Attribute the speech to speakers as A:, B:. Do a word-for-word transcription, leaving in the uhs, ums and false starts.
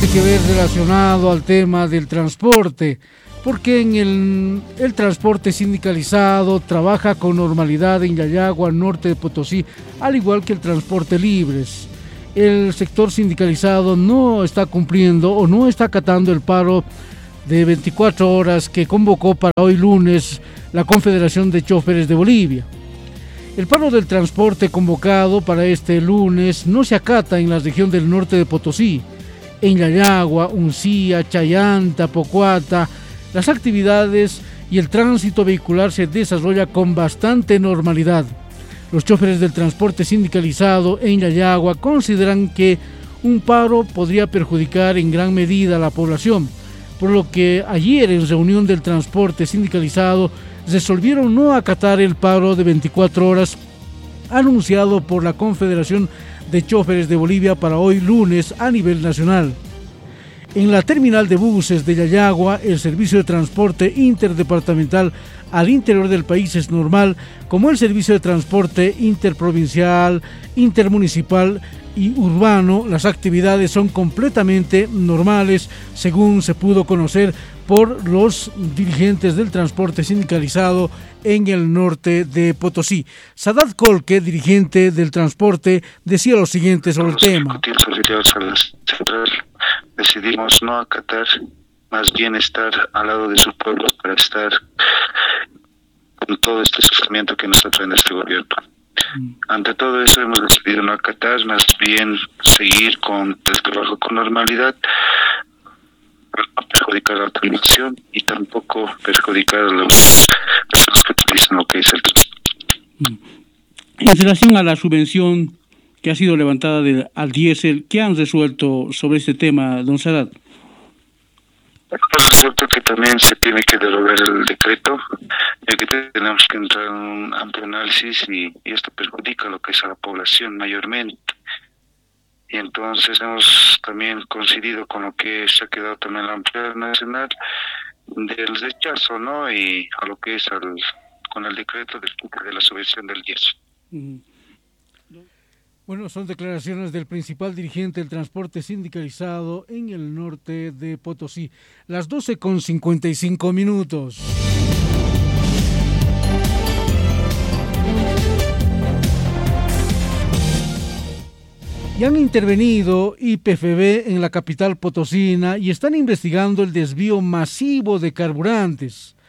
A: que ver relacionado al tema del transporte, porque en el, el transporte sindicalizado trabaja con normalidad en Yayagua, norte de Potosí, al igual que el transporte libres. El sector sindicalizado no está cumpliendo o no está acatando el paro de veinticuatro horas que convocó para hoy lunes la Confederación de Choferes de Bolivia. El paro del transporte convocado para este lunes no se acata en la región del norte de Potosí. En Yayagua, Uncía, Chayanta, Pocuata, las actividades y el tránsito vehicular se desarrolla con bastante normalidad. Los choferes del transporte sindicalizado en Yayagua consideran que un paro podría perjudicar en gran medida a la población, por lo que ayer en reunión del transporte sindicalizado resolvieron no acatar el paro de veinticuatro horas anunciado por la Confederación de Choferes de Bolivia para hoy lunes a nivel nacional. En la terminal de buses de Yayagua, el servicio de transporte interdepartamental al interior del país es normal, como el servicio de transporte interprovincial, intermunicipal y urbano. Las actividades son completamente normales, según se pudo conocer por los dirigentes del transporte sindicalizado en el norte de Potosí. Sadat Kolke, dirigente del transporte, decía lo siguiente sobre el tema.
B: Decidimos no acatar, más bien estar al lado de su pueblo para estar con todo este sufrimiento que nos atrae este gobierno. Mm. Ante todo eso hemos decidido no acatar, más bien seguir con el trabajo con normalidad, no perjudicar a la población y tampoco perjudicar a los personas que utilizan lo que es el transporte.
C: Mm. En relación a la subvención que ha sido levantada de, al diésel, ¿qué han resuelto sobre este tema, don Sadat?
B: Hemos resuelto que también se tiene que derogar el decreto, ya que tenemos que entrar en un amplio análisis y, y esto perjudica lo que es a la población mayormente. Y entonces hemos también coincidido con lo que se ha quedado también en la Asamblea Nacional del rechazo, ¿no? Y a lo que es al, con el decreto de, de la subvención del diésel. Uh-huh.
A: Bueno, son declaraciones del principal dirigente del transporte sindicalizado en el norte de Potosí. Las doce con cincuenta y cinco minutos. Y han intervenido I P F B en la capital potosina y están investigando el desvío masivo de carburantes.